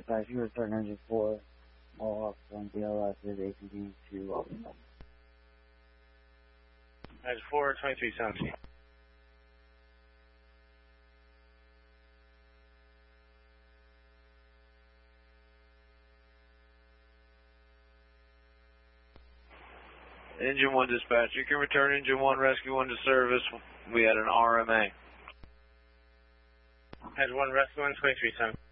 dispatch, you return engine 4, all off on DLS is APD to Engine 4, 2317. Engine 1 dispatch, you can return Engine 1, Rescue 1 to service. We had an RMA. Has 1, Rescue 1, 2317.